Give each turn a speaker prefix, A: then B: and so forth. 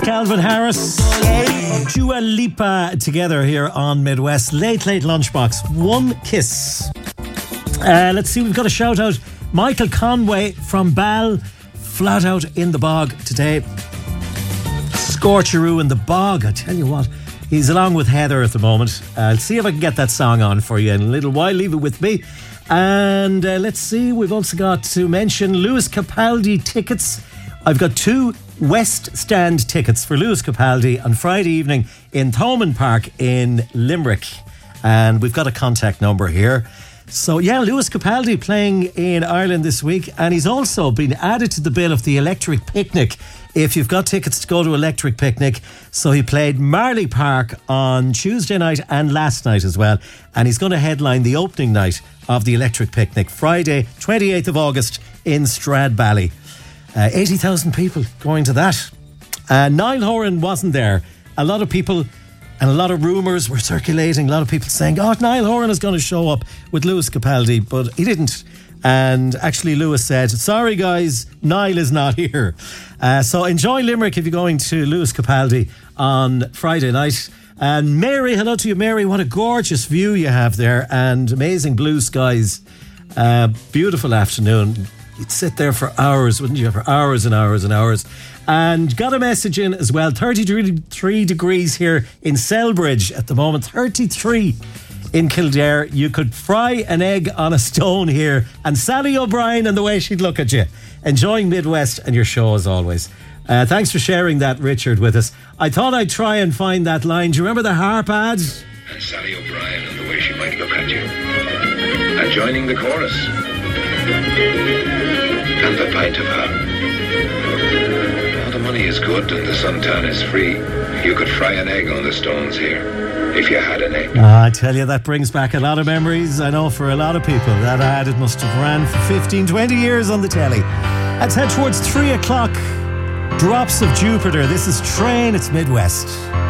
A: Calvin Harris, Dua Lipa together here on Midwest. Late Lunchbox. One kiss. Let's see, we've got a shout out. Michael Conway from Bal, flat out in the bog today. Scorcheroo in the bog, I tell you what. He's along with Heather at the moment. I'll see if I can get that song on for you in a little while. Leave it with me. And let's see, we've also got to mention Lewis Capaldi tickets. I've got 2 West Stand tickets for Lewis Capaldi on Friday evening in Thomond Park in Limerick. And we've got a contact number here. So yeah, Lewis Capaldi playing in Ireland this week, and he's also been added to the bill of the Electric Picnic. If you've got tickets to go to Electric Picnic, so he played Marley Park on Tuesday night and last night as well, and he's going to headline the opening night of the Electric Picnic Friday 28th of August in Stradbally. 80,000 people going to that. Niall Horan wasn't there. A lot of people and a lot of rumours were circulating. A lot of people saying, Niall Horan is going to show up with Lewis Capaldi, but he didn't. And actually Lewis said, sorry guys, Niall is not here. So enjoy Limerick if you're going to Lewis Capaldi on Friday night. And Mary, hello to you Mary, what a gorgeous view you have there, and amazing blue skies. Beautiful afternoon. You'd sit there for hours, wouldn't you? For hours and hours and hours. And got a message in as well. 33 degrees here in Selbridge at the moment. 33 in Kildare. You could fry an egg on a stone here. And Sally O'Brien and the way she'd look at you. Enjoying Midwest and your show as always. Thanks for sharing that, Richard, with us. I thought I'd try and find that line. Do you remember the harp ad?
B: And Sally O'Brien and the way she might look at you. And joining the chorus. And the pint of her. Oh, the money is good and the suntan is free. You could fry an egg on the stones here, if you had an egg.
A: I tell you, that brings back a lot of memories. I know for a lot of people. That ad, it must have ran for 15, 20 years on the telly. Let's head towards 3 o'clock. Drops of Jupiter. This is Train, it's Midwest.